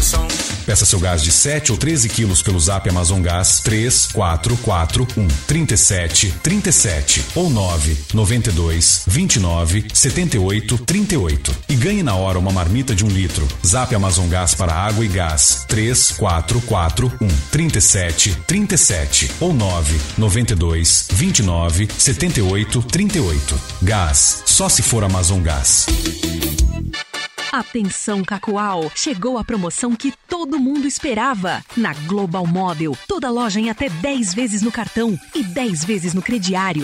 Peça seu gás de 7 ou 13 quilos pelo Zap Amazon Gás 3441 3737 ou 992 29 78 38 e ganhe na hora uma marmita de 1 litro. Zap Amazon Gás para água e gás 3441 3737 ou 992 29 78 38. Gás, só se for Amazon Gás. Atenção, Cacoal! Chegou a promoção que todo mundo esperava. Na Global Model, toda loja em até 10 vezes no cartão e 10 vezes no crediário.